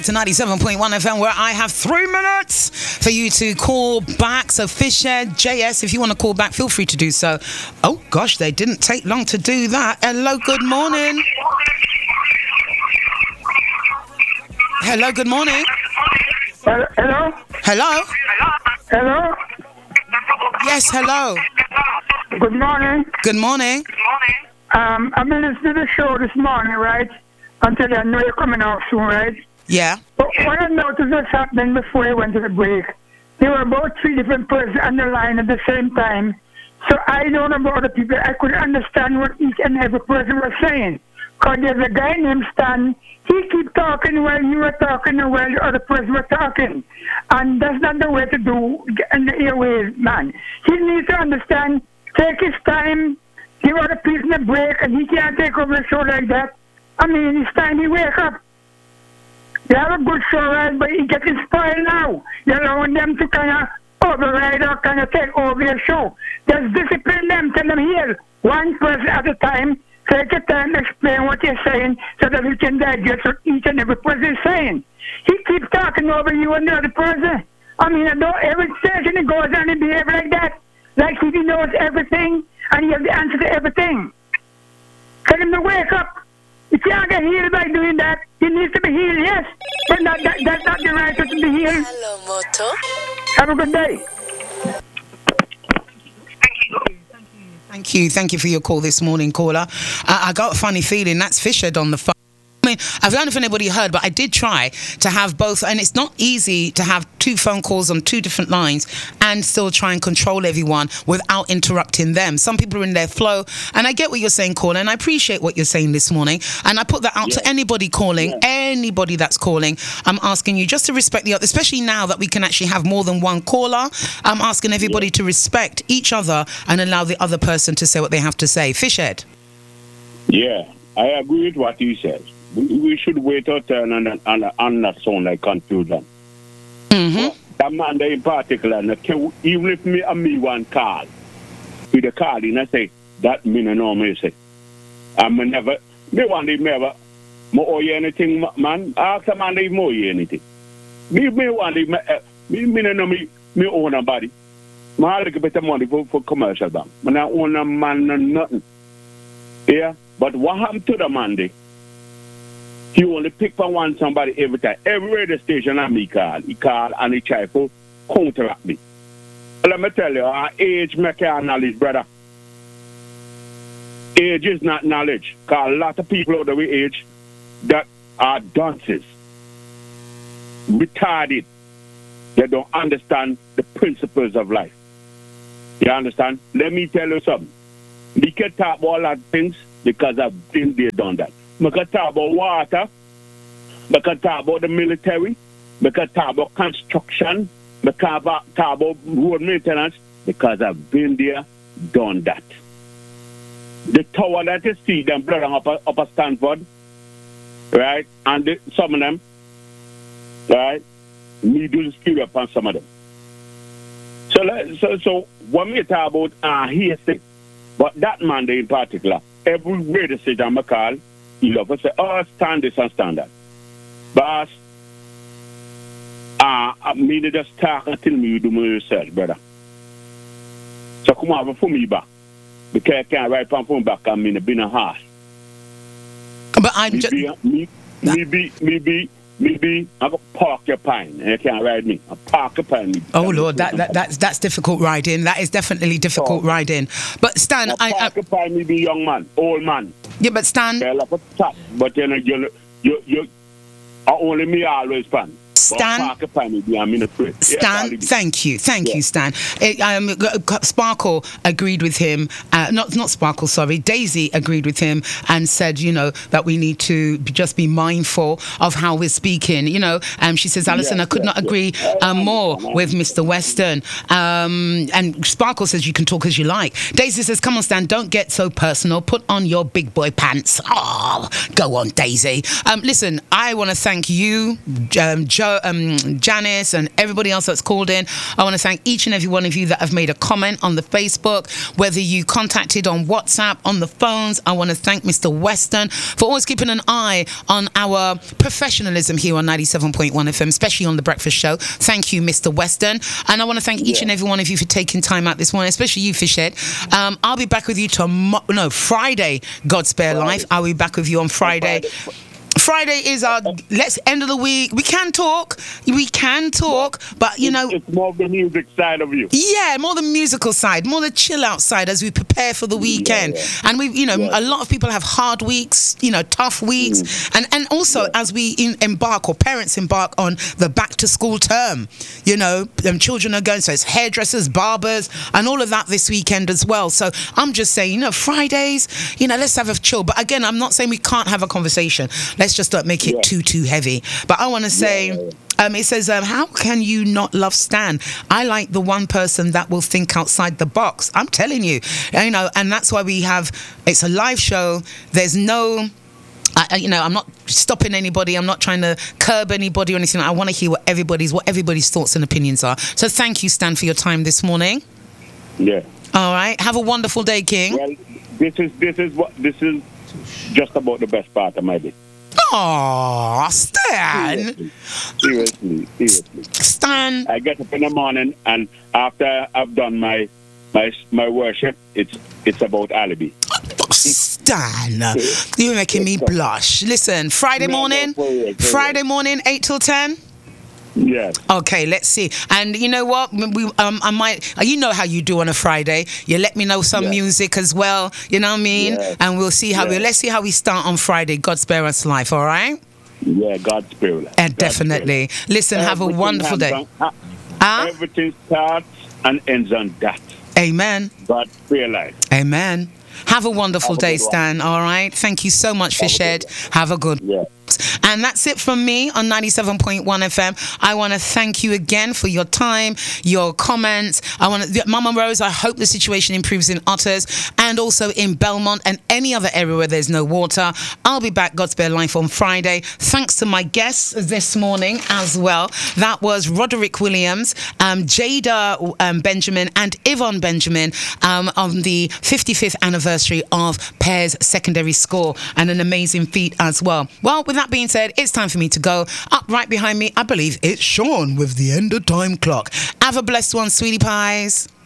To 97.1 FM, where I have 3 minutes for you to call back. So Fishhead, JS, if you want to call back, feel free to do so. Oh gosh, they didn't take long to do that. Hello, good morning. Hello, good morning. Hello? Hello? Hello? Yes, hello. Good morning. Good morning. I've been listening to the show this morning, right? Until I know you're coming off soon, right? Yeah. But what I noticed was happening before I went to the break, there were about 3 different persons on the line at the same time. So I don't know about other people. I could understand what each and every person was saying. Because there's a guy named Stan. He keep talking while you were talking and while the other person was talking. And that's not the way to do in the airways, man. He needs to understand, take his time, give other people a break, and he can't take over the show like that. I mean, it's time he wake up. You have a good show, right, but he getting spoiled now. You're allowing them to kind of override or kind of take over your show. Just discipline them, tell them here, one person at a time. Take your time, explain what you're saying so that we can digest what each and every person is saying. He keeps talking over you and the other person. I mean, I know every station he goes on and behave like that. Like he knows everything and he has the answer to everything. Tell him to wake up. You can't get healed by doing that. He needs to be healed, yes. But that's not the right way to be healed. Hello, Moto. Have a good day. Thank you for your call this morning, caller. I got a funny feeling that's Fishhead on the phone. I mean, I don't know if anybody heard, but I did try to have both, and it's not easy to have 2 phone calls on 2 different lines and still try and control everyone without interrupting them. Some people are in their flow, and I get what you're saying, caller, and I appreciate what you're saying this morning, and I put that out to anybody calling, anybody that's calling. I'm asking you just to respect the other, especially now that we can actually have more than one caller. I'm asking everybody to respect each other and allow the other person to say what they have to say. Fishhead. Yeah, I agree with what he says. We should wait our turn and not sound like confusion. Mm-hmm. That man there in particular, even if me one call, with the call in, I say, that me no normally say. I'm never, me one day never, me owe you anything, man. Ask a man if me owe you anything. Me one day, me no know me owe nobody. Me have a little bit of money for commercial bank. Me not owe a man no nothing. Yeah, but what happened to the man there? He only pick for one somebody every time. Every radio station I me call, he call and he try to counteract me. Let me tell you, our age make our knowledge, brother. Age is not knowledge. Because a lot of people out of the age that are dunces, retarded, they don't understand the principles of life. You understand? Let me tell you something. We can talk about a lot of things because I've been there, done that. We can talk about water. We can talk about the military. We can talk about construction. We can talk about road maintenance because I've been there, done that. The tower that you see them blowing up at Stanford, right? And some of them, right? Need to skill up on some of them. So when we talk about hearsay, but that man there in particular, every radio station I call, he love to say, oh, stand this and stand that. But I mean, just talk until me do my research, brother. So come over for me back. Because I can't write on phone back, I'm in a horse. But I'm just... Maybe I go park your pine and you can't ride me. I park a pine. Oh Lord, that's difficult riding. That is definitely difficult riding. But Stan, I park a pine, maybe young man, old man. Yeah, but Stan, but you only me always pan. Stan, Stan, thank you, Stan. Sparkle agreed with him. Not Sparkle, sorry. Daisy agreed with him and said, that we need to just be mindful of how we're speaking. She says, Alison, I could not agree more with Mr. Weston. And Sparkle says you can talk as you like. Daisy says, come on, Stan, don't get so personal. Put on your big boy pants. Oh, go on, Daisy. Listen, I want to thank you, Joe. Janice, and everybody else that's called in. I want to thank each and every one of you that have made a comment on the Facebook, whether you contacted on WhatsApp, on the phones. I want to thank Mr. Weston for always keeping an eye on our professionalism here on 97.1 FM, especially on The Breakfast Show. Thank you, Mr. Weston. And I want to thank each and every one of you for taking time out this morning, especially you, Fishhead. I'll be back with you Friday, God Spare Life. I'll be back with you on Friday. Friday is our end of the week. We can talk, but it's more the music side of you. Yeah, more the musical side, more the chill out side as we prepare for the weekend. Yeah. And we, a lot of people have hard weeks, tough weeks, and also as we parents embark on the back to school term, children are going. So it's hairdressers, barbers, and all of that this weekend as well. So I'm just saying, Fridays, let's have a chill. But again, I'm not saying we can't have a conversation. Let's just not make it too heavy. But I want to say, it says, how can you not love Stan? I like the one person that will think outside the box. I'm telling you, and that's why it's a live show. There's no... I'm not stopping anybody. I'm not trying to curb anybody or anything. I want to hear what everybody's thoughts and opinions are. So thank you, Stan, for your time this morning. Yeah. All right. Have a wonderful day, King. Well, this is just about the best part of my day. Oh, Stan. Seriously. Stan. I get up in the morning, and after I've done my worship, it's about alibi. Stan, you're making me blush. Listen, Friday morning, 8 till 10. Yes. Okay, let's see. And you know what? I might. You know how you do on a Friday. You let me know some music as well. You know what I mean? Yes. And we'll see how let's see how we start on Friday. God spare us life. All right. Yeah, God spare us. Definitely. Listen, have a wonderful day. Everything starts and ends on that. Amen. God spare life. Amen. Have a wonderful day, Stan. All right. Thank you so much, Fishhead. Have a good one. And that's it from me on 97.1 FM. I want to thank you again for your time, your comments. Mama Rose, I hope the situation improves in Otters and also in Belmont and any other area where there's no water. I'll be back, God spare life, on Friday. Thanks to my guests this morning as well. That was Roderick Williams, Jada Benjamin and Yvonne Benjamin on the 55th anniversary of Pears Secondary School, and an amazing feat as well. Well, with that being said, it's time for me to go. Up right behind me, I believe it's Sean with the end of time clock. Have a blessed one, sweetie pies.